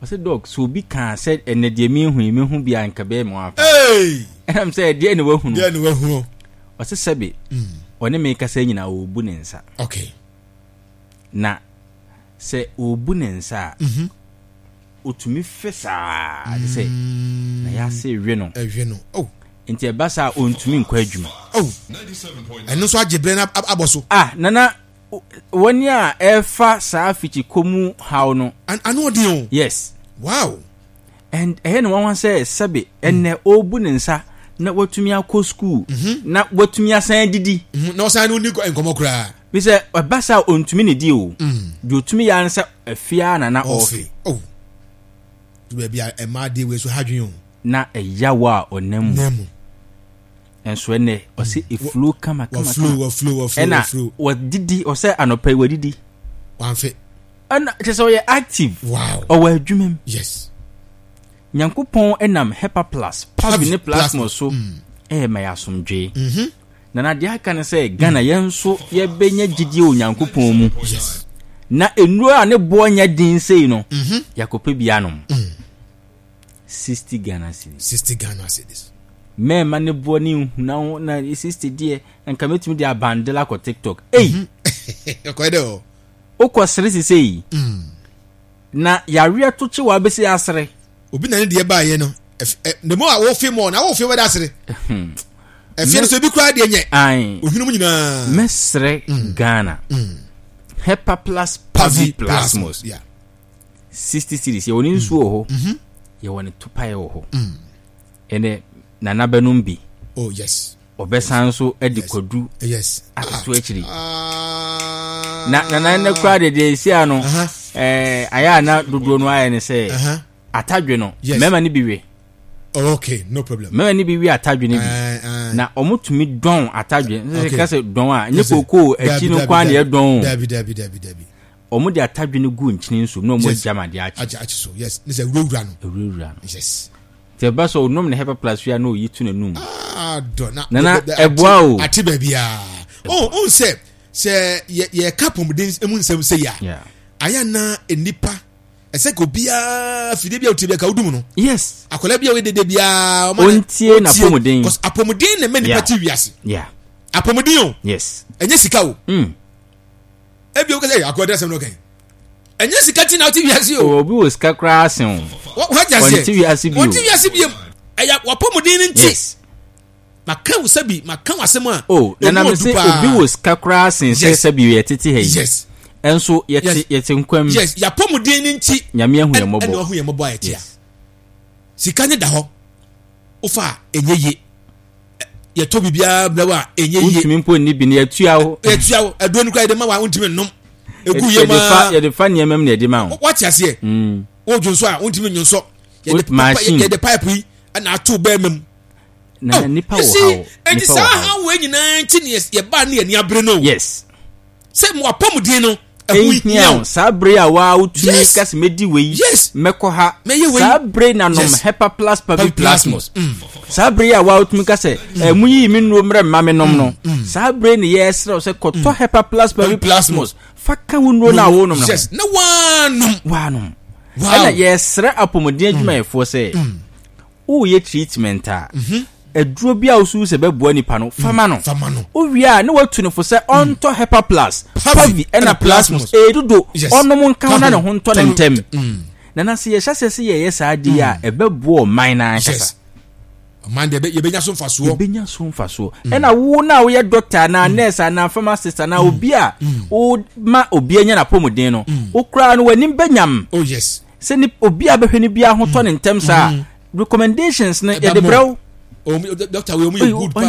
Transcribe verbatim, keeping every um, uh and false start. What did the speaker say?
I said dog so be can said and the me hu me hu bia nka be mo afa. Hey. And I'm say dey ne wahu no. Dey ne wahu. I say sebe. Mm. One make ka say nyina obu ne nsa. Okay. Na say obu ne nsa. Mhm. Otumi fesa. They say na ya say we no. Eh we no. Oh. Nti e basa ontumi nkwa adwuma. Oh. Eno so ajebre na aboso. Ah, nana one ya efa sa fichi komu how no. And anu odi o. Yes. Wow. And eh no one say sabe enne obu ne nsa na watumi akọ school na watumi asan didi. Mhm. Na osan no ni nkomo kra. We say e basa ontumi ne di o. Di otumi ya nsa afia na na ofi. Oh. We be a ma dey we so hadwen o. Na eyawa onam. Nemu. Enso ene o se e flow kama kama. Wa flow, wa flow, wa flow, wa flow. Wa didi o se anopa wa didi. Wa fe. Ana je so ye active. Wow. O wa adwumem. Yes. Nyankopon enam Hepa Plus, Pavi ne plasma so eh ma yasomdwe. Mhm. Na na de aka ne say Ghana yenso ye benya gidie o Nyankopon mu. Yes. Na enuro a ne bo nya din sei no. Mhm. Yakope bia no. sixty Ghana cedis. sixty Ghana cedis. Me ma ne bo ni na na sixty die enka metumi de abandela ko TikTok. Ei. Ko edo. O ko sere sei. Mm. Na yare to chi wa besi asere. Obi na ne de ba ye no. Ne mo a wo fi mo na wo fi we da asere. Mhm. E fi so bi kra de nye. Ai. Ohinu mu nyina. Mesre Ghana. Mm. Hepa Plus Pavi Plasmos. Yeah. sixty cedis. Ye woni nsu ho. Mhm. Ye woni tupaye ho. Mm. Ene nana benum bi. Oh yes. Obesan so e de kodu. Yes. Ato akiri. Ah. Na nana ne kwa de de sia no. Eh aya na dodo no aye ne se. Aha. Atadwe no. Mema ni biwe. Oh, okay, no problem. Mema ni biwe atadwe ni bi. Na omutumi don atadwe. Se ka se don a nye koko achi no kwa na ye don. Dabi dabi dabi dabi. Omo de atadwe ni gu nchini nso no mo jama de achi. Achi achi so. Yes. This is a rura no. Rura no. Yes. Te ba so nom ne Hepa Plus ya no yitu na num. Ah, dona. Nana eboa o. Ati ba bia. Oh, on se se ye ye kapom den emu nsem se ya. Yeah. Aya na enipa ese ko bia fide bia otibia ka udum no. Yes. Akola bia we dede bia o ma ontie na pomodin. Cause apomodin na many party wiase. Yeah. Apomodin o. Yes. Enye sika o. Mm. Ebi o ka say akoda sem no kan. Enye sika ti na oti wiase o. Obi wo sika kra asen o. What just say? Oti wiase bi o. Oti wiase bi em. Aya apomodin nti. Yes. Maka wo sabi, maka wasem a. Oh, na na me say obi wo sika kra asen say sabi we tete he. Yes. Enso yete yete nkwam. Yes, ya pomodin nti. Nyame ahu ye mobo. Ene ahu ye mobo ayetia. Sika ne da ho. Ofa enye ye. Ye to bibia brawa enye ye. Untimi mpo ni bi ne atua ho. Atua ho, ado nu kwa de ma wa untimi nnom. Egu ye ma. Ye fa ye de fa ne mam ne de ma ho. What you say? Mm. Ojo so a untimi nyonso. Ye de machine. Ye de pipe yi na ato ba mam. Na nipa wo hawo. Enti sa ha we nyina nti ne ye ba ne ani abre no. Yes. Se mo apomodin no. Ehia sabre a wa utumi kas medi we meko ha sabre na nom Hepa Plus Pavi Plasmos sabre a wa utumi kas emu yi mi no mre ma me nom no sabre ne yesra se koto Hepa Plus Pavi Plasmos faka wonro na wo nom no yes na wanum wanum ana yesra apomodin adwuma efo se o ye treatment a eduro bia osu se beboa nipa no fama no owia ne watu ne fo se onto Hepa Plus Pavi ena Plasmos edudo onom nka na ne ho nto ne ntem na na se ye hyase se ye yesa ade a ebeboa man na hyasa man de ye benya so mfaso ye benya so mfaso ena wo na wo ye doctor na nurse na pharmacist na obi a o ma obi anya na pomodin no wo kra no wani benyam oh yes se ni obi a behwe ni bia ho to ne ntem sa recommendations na ye de brew oh doctor we mu good